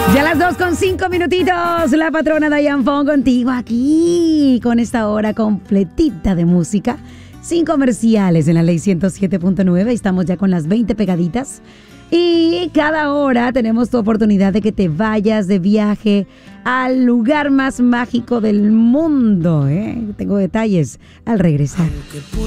Ya las 2:05, la patrona Diane Fong contigo aquí, con esta hora completita de música, sin comerciales en la Ley 107.9. Estamos ya con las 20 pegaditas. Y cada hora tenemos tu oportunidad de que te vayas de viaje al lugar más mágico del mundo, ¿eh? Tengo detalles al regresar.